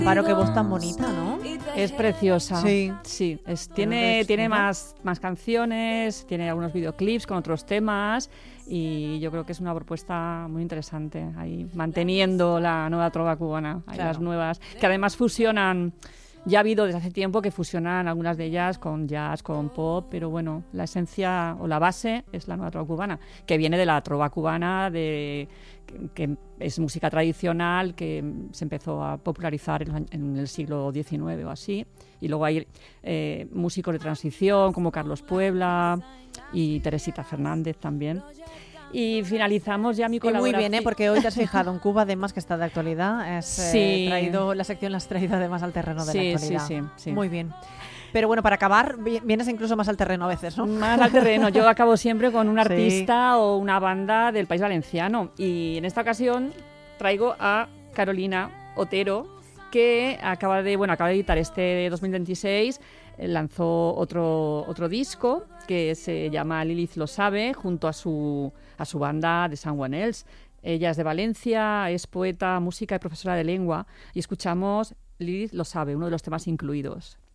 Paro, qué voz tan bonita, ¿no? Es preciosa. Sí. Tiene más canciones, tiene algunos videoclips con otros temas y yo creo que es una propuesta muy interesante, ahí manteniendo la nueva trova cubana, las nuevas, que además fusionan. Ya ha habido desde hace tiempo que fusionan algunas de ellas con jazz, con pop, pero bueno, la esencia o la base es la nueva trova cubana, que viene de la trova cubana, que es música tradicional, que se empezó a popularizar en el siglo XIX o así. Y luego hay músicos de transición como Carlos Puebla y Teresita Fernández también. Y finalizamos ya mi colaboración. Y muy bien, porque hoy te has fijado en Cuba, además que está de actualidad. La sección la has traído además al terreno de la actualidad. Sí. Muy bien. Pero bueno, para acabar, vienes incluso más al terreno a veces, ¿no? Más al terreno. Yo acabo siempre con un artista o una banda del País Valenciano. Y en esta ocasión traigo a Carolina Otero, que acaba de editar este 2026. Lanzó otro disco que se llama Lilith lo sabe, junto a su banda de Someone Else. Ella es de Valencia, es poeta, música y profesora de lengua. Y escuchamos Lilith lo sabe, uno de los temas incluidos.